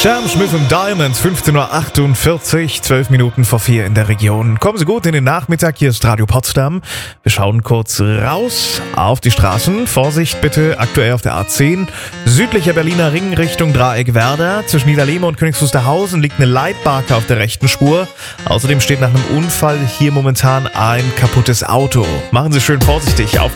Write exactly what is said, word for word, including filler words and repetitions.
Sam Smith und Diamonds, fünfzehn Uhr achtundvierzig, zwölf Minuten vor vier in der Region. Kommen Sie gut in den Nachmittag, hier ist Radio Potsdam. Wir schauen kurz raus auf die Straßen. Vorsicht bitte, aktuell auf der A zehn. Südlicher Berliner Ring Richtung Dreieck Werder. Zwischen Niederlehme und Königs Wusterhausen liegt eine Leitbarke auf der rechten Spur. Außerdem steht nach einem Unfall hier momentan ein kaputtes Auto. Machen Sie schön vorsichtig auf